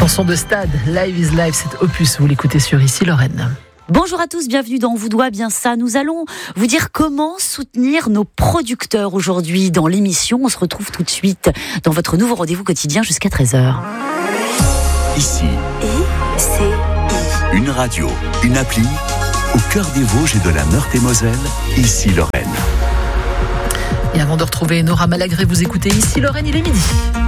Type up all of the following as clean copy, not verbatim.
Chanson de stade, Live is Live, cet opus, vous l'écoutez sur Ici Lorraine. Bonjour à tous, bienvenue dans On vous doit bien ça. Nous allons vous dire comment soutenir nos producteurs aujourd'hui dans l'émission. On se retrouve tout de suite dans votre nouveau rendez-vous quotidien jusqu'à 13h. Ici, une radio, une appli, au cœur des Vosges et de la Meurthe-et-Moselle, Ici Lorraine. Et avant de retrouver Nora Malagré, vous écoutez Ici Lorraine, il est midi.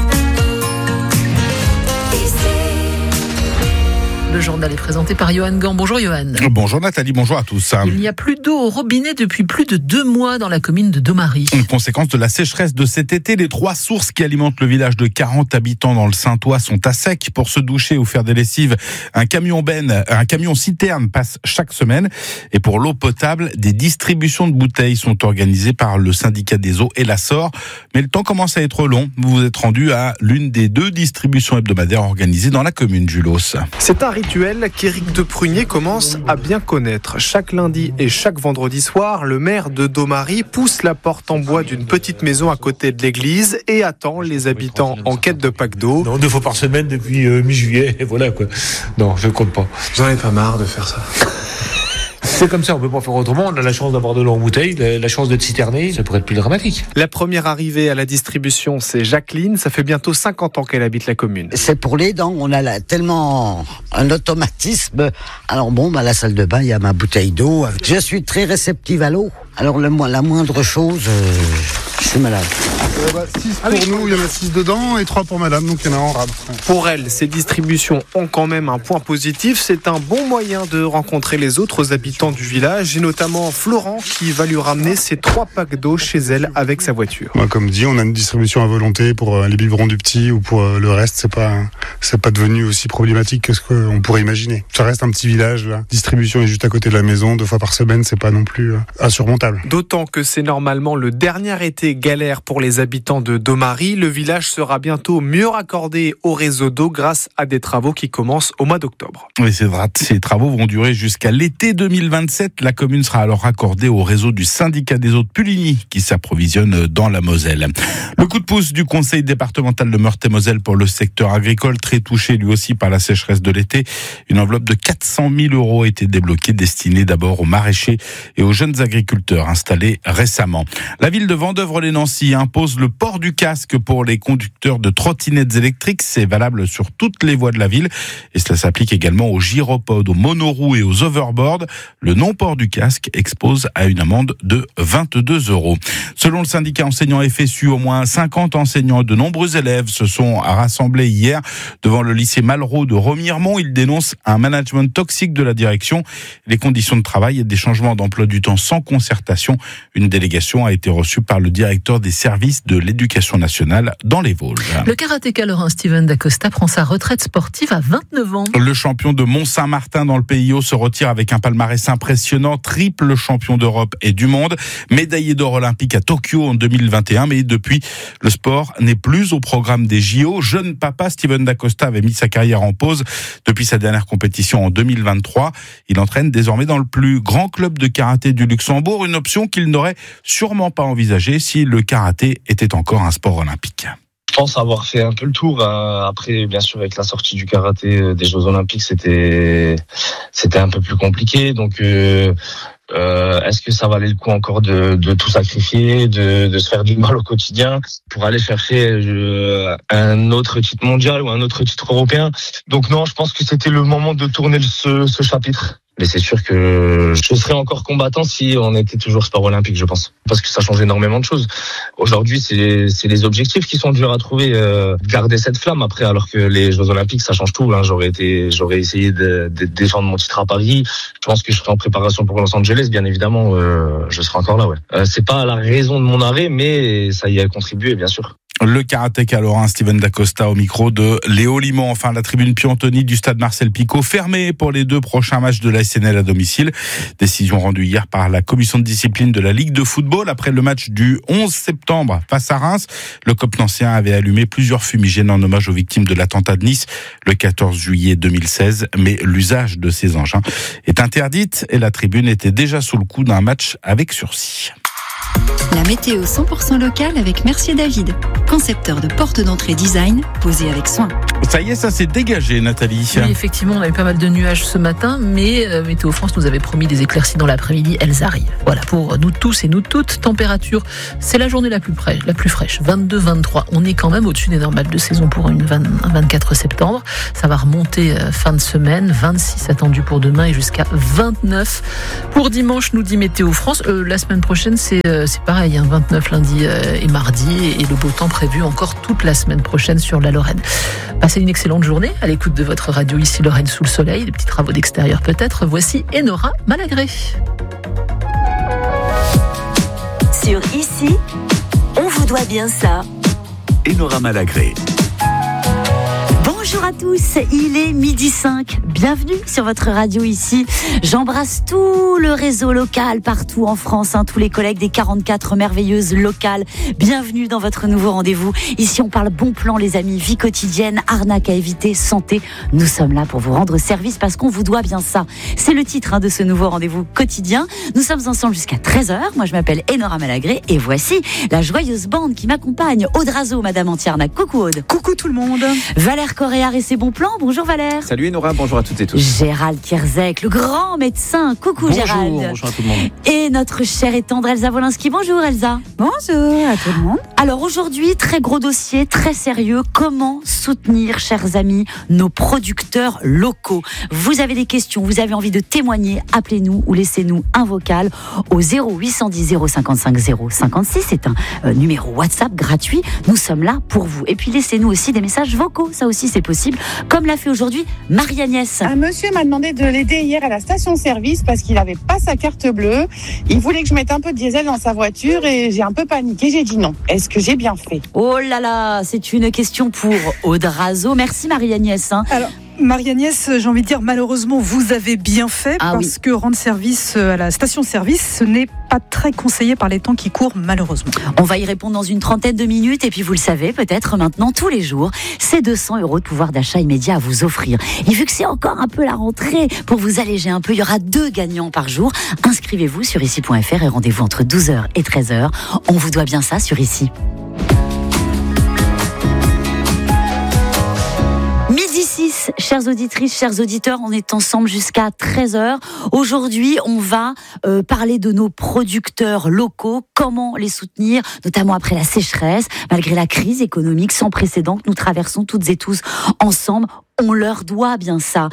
Le journal est présenté par Johan Gant. Bonjour Johan. Bonjour Nathalie, bonjour à tous. Il n'y a plus d'eau au robinet depuis plus de 2 mois dans la commune de Domary. Une conséquence de la sécheresse de cet été, les 3 sources qui alimentent le village de 40 habitants dans le Saintois sont à sec. Pour se doucher ou faire des lessives, un camion citerne passe chaque semaine. Et pour l'eau potable, des distributions de bouteilles sont organisées par le syndicat des eaux et la SOR. Mais le temps commence à être long. Vous vous êtes rendu à l'une des 2 distributions hebdomadaires organisées dans la commune, Julos. C'est un rituel qu'Éric de Prunier commence à bien connaître. Chaque lundi et chaque vendredi soir, le maire de Domary pousse la porte en bois d'une petite maison à côté de l'église et attend les habitants en quête de pack d'eau. Non, 2 fois par semaine depuis mi-juillet, et voilà quoi. Non, je ne compte pas. Vous en avez pas marre de faire ça? C'est comme ça, on peut pas faire autrement. On a la chance d'avoir de l'eau en bouteille, la chance d'être citerné, ça pourrait être plus dramatique. La première arrivée à la distribution, c'est Jacqueline. Ça fait bientôt 50 ans qu'elle habite la commune. C'est pour les dents, on a tellement un automatisme. Alors la salle de bain, il y a ma bouteille d'eau. Je suis très réceptive à l'eau. Alors la moindre chose, je suis malade. 6 pour nous, il y en a 6 dedans et 3 pour madame, donc il y en a en rab. Pour elle, ces distributions ont quand même un point positif. C'est un bon moyen de rencontrer les autres habitants du village et notamment Florent qui va lui ramener ses 3 packs d'eau chez elle avec sa voiture. Comme dit, on a une distribution à volonté pour les biberons du petit ou pour le reste. C'est pas devenu aussi problématique que ce qu'on pourrait imaginer. Ça reste un petit village, la distribution est juste à côté de la maison, 2 fois par semaine, c'est pas non plus insurmontable. D'autant que c'est normalement le dernier été galère pour les habitants de Domary. Le village sera bientôt mieux raccordé au réseau d'eau grâce à des travaux qui commencent au mois d'octobre. Oui, ces travaux vont durer jusqu'à l'été 2027. La commune sera alors raccordée au réseau du syndicat des eaux de Puligny qui s'approvisionne dans la Moselle. Le coup de pouce du conseil départemental de Meurthe-et-Moselle pour le secteur agricole, très touché lui aussi par la sécheresse de l'été. Une enveloppe de 400 000 € a été débloquée, destinée d'abord aux maraîchers et aux jeunes agriculteurs installés récemment. La ville de Vendeuvre-les-Nancy impose le port du casque pour les conducteurs de trottinettes électriques. C'est valable sur toutes les voies de la ville et cela s'applique également aux gyropodes, aux monoroues et aux overboards. Le non-port du casque expose à une amende de 22 €. Selon le syndicat enseignant FSU, au moins 50 enseignants et de nombreux élèves se sont rassemblés hier devant le lycée Malraux de Remiremont. Ils dénoncent un management toxique de la direction, les conditions de travail et des changements d'emploi du temps sans concertation. Une délégation a été reçue par le directeur des services de l'éducation nationale dans les Vosges. Le karatéka lorrain Steven Dacosta prend sa retraite sportive à 29 ans. Le champion de Mont-Saint-Martin dans le PIO se retire avec un palmarès impressionnant, triple champion d'Europe et du monde, médaillé d'or olympique à Tokyo en 2021, mais depuis, le sport n'est plus au programme des JO. Jeune papa, Steven Dacosta avait mis sa carrière en pause depuis sa dernière compétition en 2023. Il entraîne désormais dans le plus grand club de karaté du Luxembourg, une option qu'il n'aurait sûrement pas envisagée si le karaté était encore un sport olympique. Je pense avoir fait un peu le tour. Après, bien sûr, avec la sortie du karaté des Jeux Olympiques, c'était un peu plus compliqué. Donc, est-ce que ça valait le coup encore de tout sacrifier, de se faire du mal au quotidien pour aller chercher un autre titre mondial ou un autre titre européen? Donc non, je pense que c'était le moment de tourner ce chapitre. Mais c'est sûr que je serais encore combattant si on était toujours sport olympique, je pense. Parce que ça change énormément de choses. Aujourd'hui, c'est les objectifs qui sont durs à trouver. Garder cette flamme après, alors que les Jeux Olympiques, ça change tout. Hein. J'aurais essayé de défendre mon titre à Paris. Je pense que je serai en préparation pour Los Angeles, bien évidemment. Je serai encore là, ouais. C'est pas la raison de mon arrêt, mais ça y a contribué, bien sûr. Le karatéka lorrain Steven Dacosta au micro de Léo Limon. Enfin, la tribune Piantoni du stade Marcel Picot fermée pour les 2 prochains matchs de la SNL à domicile. Décision rendue hier par la commission de discipline de la Ligue de football après le match du 11 septembre face à Reims. Le COP nancéen avait allumé plusieurs fumigènes en hommage aux victimes de l'attentat de Nice le 14 juillet 2016. Mais l'usage de ces engins est interdite et la tribune était déjà sous le coup d'un match avec sursis. La météo 100% locale avec Mercier David, concepteur de portes d'entrée design posées avec soin. Ça y est, ça s'est dégagé, Nathalie. Oui, effectivement, on a eu pas mal de nuages ce matin, mais Météo France nous avait promis des éclaircies dans l'après-midi. Elles arrivent. Voilà, pour nous tous et nous toutes. Température, c'est la journée la plus fraîche. 22-23. On est quand même au-dessus des normales de saison pour un 24 septembre. Ça va remonter fin de semaine. 26 attendu pour demain et jusqu'à 29 pour dimanche, nous dit Météo France. La semaine prochaine, c'est pareil. 29 lundi et mardi. Et le beau temps prévu encore toute la semaine prochaine sur la Lorraine. Passez une excellente journée à l'écoute de votre radio ici Lorraine sous le soleil, des petits travaux d'extérieur peut-être. Voici Enora Malagré. Sur Ici, on vous doit bien ça. Enora Malagré. Bonjour à tous, il est 12h05. Bienvenue sur votre radio ici. J'embrasse tout le réseau local partout en France, tous les collègues des 44 merveilleuses locales. Bienvenue dans votre nouveau rendez-vous. Ici, on parle bon plan, les amis, vie quotidienne, arnaque à éviter, santé. Nous sommes là pour vous rendre service parce qu'on vous doit bien ça. C'est le titre de ce nouveau rendez-vous quotidien. Nous sommes ensemble jusqu'à 13h. Moi, je m'appelle Enora Malagré et voici la joyeuse bande qui m'accompagne. Aude Razo, Madame Antiarnac. Coucou Aude. Coucou tout le monde. Valère Coréard et ses bons plans. Bonjour Valère. Salut Enora, bonjour à toutes et tous. Gérald Kierzek, le grand médecin. Coucou bonjour, Gérald. Bonjour à tout le monde. Et notre chère et tendre Elsa Wolinski. Bonjour Elsa. Bonjour à tout le monde. Alors aujourd'hui, très gros dossier, très sérieux. Comment soutenir, chers amis, nos producteurs locaux? Vous avez des questions, vous avez envie de témoigner, appelez-nous ou laissez-nous un vocal au 0810 055 056. C'est un numéro WhatsApp gratuit. Nous sommes là pour vous. Et puis laissez-nous aussi des messages vocaux. Ça aussi, c'est possible. Comme l'a fait aujourd'hui Marie-Agnès. Un monsieur m'a demandé de l'aider hier à la station-service parce qu'il n'avait pas sa carte bleue. Il voulait que je mette un peu de diesel dans sa voiture et j'ai un peu paniqué. J'ai dit non. Est-ce que j'ai bien fait? Oh là là, c'est une question pour Aude Razo. Merci Marie-Agnès. Alors, Marie-Agnès, j'ai envie de dire, malheureusement, vous avez bien fait parce que rendre service à la station-service, ce n'est pas très conseillé par les temps qui courent, malheureusement. On va y répondre dans une trentaine de minutes et puis vous le savez, peut-être maintenant, tous les jours, c'est 200 € de pouvoir d'achat immédiat à vous offrir. Et vu que c'est encore un peu la rentrée, pour vous alléger un peu, il y aura 2 gagnants par jour. Inscrivez-vous sur ici.fr et rendez-vous entre 12h et 13h. On vous doit bien ça sur Ici. Midi 6, chères auditrices, chers auditeurs, on est ensemble jusqu'à 13h. Aujourd'hui, on va parler de nos producteurs locaux, comment les soutenir, notamment après la sécheresse, malgré la crise économique sans précédent que nous traversons toutes et tous ensemble. On leur doit bien ça.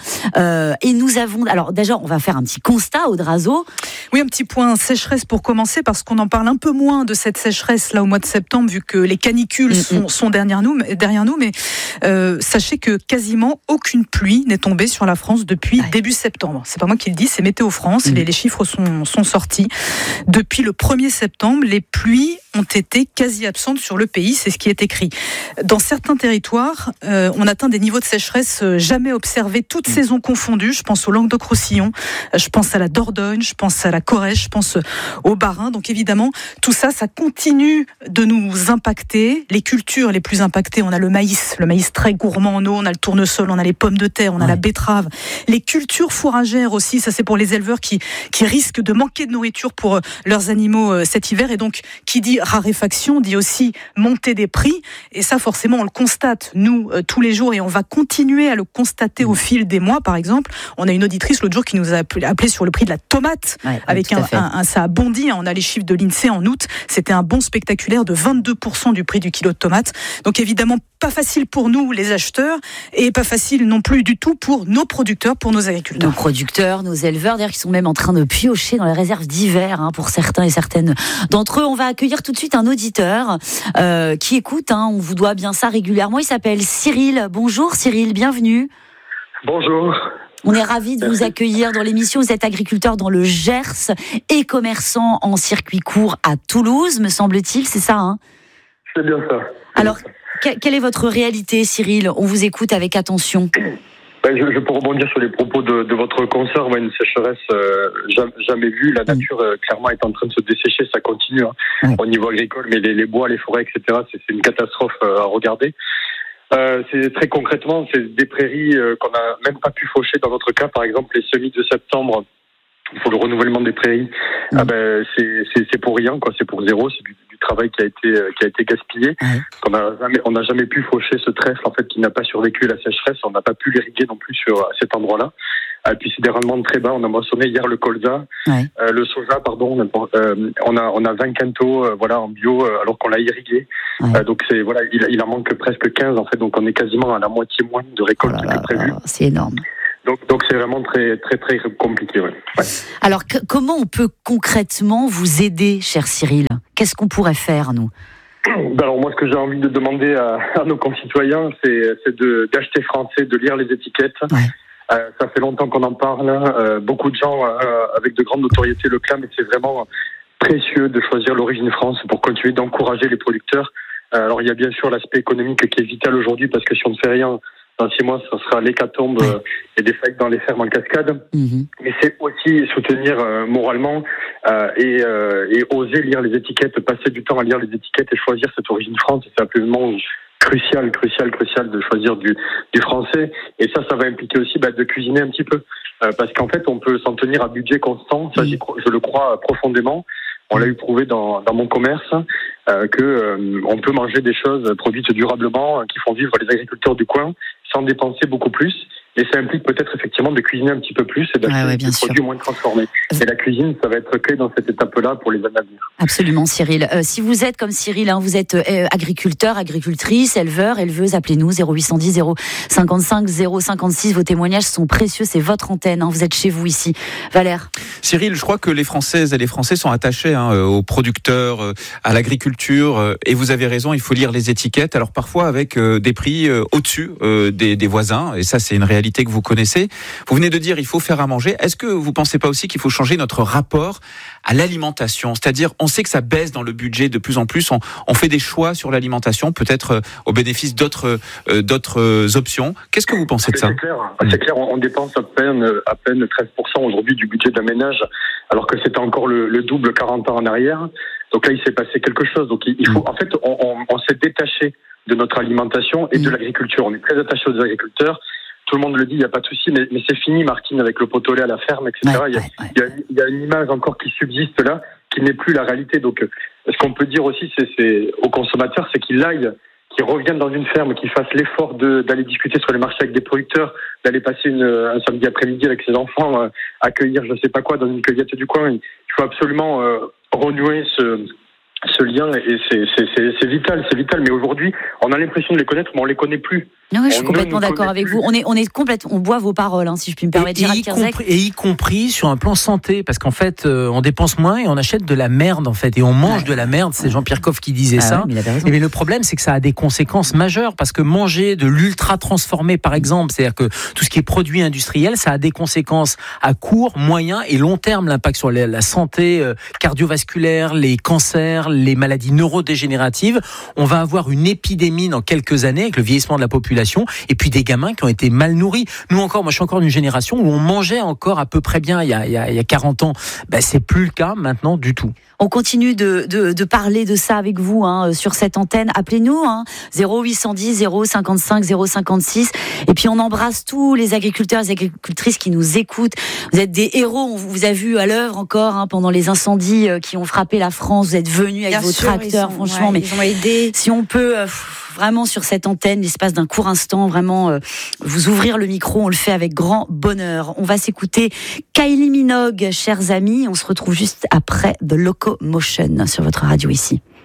Et nous avons... Alors déjà, on va faire un petit constat, Aude Razo. Oui, un petit point sécheresse pour commencer, parce qu'on en parle un peu moins de cette sécheresse là au mois de septembre, vu que les canicules sont derrière nous. Mais sachez que quasiment aucune pluie n'est tombée sur la France depuis début septembre. C'est pas moi qui le dis, c'est Météo France. Les chiffres sont sortis. Depuis le 1er septembre, les pluies ont été quasi absentes sur le pays. C'est ce qui est écrit. Dans certains territoires, on atteint des niveaux de sécheresse jamais observés, toutes saisons confondues. Je pense au Languedoc-Roussillon, je pense à la Dordogne, je pense à la Corrèze, je pense au Bas-Rhin. Donc évidemment, tout ça, ça continue de nous impacter. Les cultures les plus impactées, on a le maïs très gourmand en eau, on a le tournesol, on a les pommes de terre, on a la betterave. Les cultures fourragères aussi, ça c'est pour les éleveurs qui risquent de manquer de nourriture pour leurs animaux cet hiver. Et donc, qui dit raréfaction, dit aussi montée des prix. Et ça, forcément, on le constate, nous, tous les jours, et on va continuer à le constater au fil des mois. Par exemple, on a une auditrice l'autre jour qui nous a appelé sur le prix de la tomate, avec ça a bondi. On a les chiffres de l'INSEE en août. C'était un bond spectaculaire de 22% du prix du kilo de tomate. Donc évidemment, pas facile pour nous, les acheteurs, et pas facile non plus du tout pour nos producteurs, pour nos agriculteurs. Nos producteurs, nos éleveurs, d'ailleurs, qui sont même en train de piocher dans les réserves d'hiver, pour certains et certaines d'entre eux. On va accueillir tout de suite un auditeur qui écoute, on vous doit bien ça régulièrement. Il s'appelle Cyril. Bonjour Cyril, bienvenue. Bonjour. On est ravis de vous accueillir dans l'émission. Vous êtes agriculteur dans le Gers et commerçant en circuit court à Toulouse, me semble-t-il, c'est ça C'est bien ça. Alors, quelle est votre réalité, Cyril? On vous écoute avec attention. Je peux rebondir sur les propos de votre consoeur. Une sécheresse jamais vue. La nature, clairement, est en train de se dessécher. Ça continue au niveau agricole, mais les bois, les forêts, etc., c'est une catastrophe à regarder. C'est très concrètement, c'est des prairies qu'on n'a même pas pu faucher. Dans notre cas, par exemple, les semis de septembre Il faut le renouvellement des prairies. C'est pour rien, quoi. C'est pour zéro. C'est du travail qui a été gaspillé. On n'a jamais pu faucher ce trèfle, en fait, qui n'a pas survécu à la sécheresse. On n'a pas pu l'irriguer non plus à cet endroit-là. Et puis c'est des rendements très bas. On a moissonné hier le colza, le soja, pardon. On a 20 quintaux, en bio, alors qu'on l'a irrigué. Donc il en manque presque 15, en fait. Donc on est quasiment à la moitié moins de récolte que prévu. C'est énorme. Donc c'est vraiment très très très compliqué. Ouais. Alors comment on peut concrètement vous aider, cher Cyril ? Qu'est-ce qu'on pourrait faire, nous ? Alors moi, ce que j'ai envie de demander à nos concitoyens, c'est d'acheter français, de lire les étiquettes. Ça fait longtemps qu'on en parle. Beaucoup de gens avec de grandes notoriétés le clament, et c'est vraiment précieux de choisir l'origine France pour continuer d'encourager les producteurs. Alors il y a bien sûr l'aspect économique qui est vital aujourd'hui, parce que si on ne fait rien, dans 6 mois, ça sera l'hécatombe et des faillites dans les fermes en cascade. Mais c'est aussi soutenir moralement et oser lire les étiquettes, passer du temps à lire les étiquettes et choisir cette origine France. C'est absolument crucial de choisir du français. Et ça va impliquer aussi de cuisiner un petit peu. Parce qu'en fait, on peut s'en tenir à budget constant. Ça, je le crois profondément. On l'a eu prouvé dans mon commerce que on peut manger des choses produites durablement qui font vivre les agriculteurs du coin sans dépenser beaucoup plus. Et ça implique peut-être effectivement de cuisiner un petit peu plus et d'acheter des produits moins transformés. Et la cuisine, ça va être clé dans cette étape-là pour les années à venir. Absolument, Cyril. Si vous êtes comme Cyril, vous êtes agriculteur, agricultrice, éleveur, éleveuse, appelez-nous 0810 055 056. Vos témoignages sont précieux, c'est votre antenne. Vous êtes chez vous ici. Valère. Cyril, je crois que les Françaises et les Français sont attachés aux producteurs, à l'agriculture. Et vous avez raison, il faut lire les étiquettes. Alors parfois avec des prix au-dessus des voisins. Et ça, c'est une réalité que vous connaissez. Vous venez de dire il faut faire à manger. Est-ce que vous pensez pas aussi qu'il faut changer notre rapport à l'alimentation ? C'est-à-dire, on sait que ça baisse dans le budget de plus en plus. On fait des choix sur l'alimentation, peut-être au bénéfice d'autres options. Qu'est-ce que vous pensez de ça ? C'est clair, on dépense à peine 13% aujourd'hui du budget d'un ménage, alors que c'était encore le double 40 ans en arrière. Donc là, il s'est passé quelque chose. Donc il faut, en fait, on s'est détaché de notre alimentation et de l'agriculture. On est très attaché aux agriculteurs. Tout le monde le dit, il n'y a pas de souci, mais c'est fini, Martine, avec le pot au lait à la ferme, etc. Il y a une image encore qui subsiste là, qui n'est plus la réalité. Donc, ce qu'on peut dire aussi, c'est aux consommateurs, c'est qu'ils reviennent dans une ferme, qu'ils fassent l'effort d'aller discuter sur les marchés avec des producteurs, d'aller passer un samedi après-midi avec ses enfants, accueillir je ne sais pas quoi dans une cueillette du coin. Il faut absolument renouer ce lien, et c'est vital. Mais aujourd'hui, on a l'impression de les connaître, mais on les connaît plus. Non, je suis complètement d'accord avec vous. On boit vos paroles, si je puis me permettre. Y compris sur un plan santé, parce qu'en fait, on dépense moins et on achète de la merde, en fait, et on mange de la merde. C'est Jean-Pierre Coff qui disait ça. Mais le problème, c'est que ça a des conséquences majeures, parce que manger de l'ultra transformé, par exemple, c'est-à-dire que tout ce qui est produit industriel, ça a des conséquences à court, moyen et long terme. L'impact sur la santé cardiovasculaire, les cancers, les maladies neurodégénératives. On va avoir une épidémie dans quelques années avec le vieillissement de la population, et puis des gamins qui ont été mal nourris. Nous encore, moi je suis encore d'une génération où on mangeait encore à peu près bien il y a 40 ans. C'est plus le cas maintenant du tout. On continue de parler de ça avec vous sur cette antenne. Appelez-nous 0810 055 056. Et puis on embrasse tous les agriculteurs et agricultrices qui nous écoutent. Vous êtes des héros. On vous a vu à l'œuvre encore pendant les incendies qui ont frappé la France. Vous êtes venus avec vos tracteurs, franchement. Mais ils ont aidé. Si on peut vraiment sur cette antenne, l'espace d'un court instant, vraiment vous ouvrir le micro, on le fait avec grand bonheur. On va s'écouter Kylie Minogue, chers amis. On se retrouve juste après The Locomotion sur votre radio ici.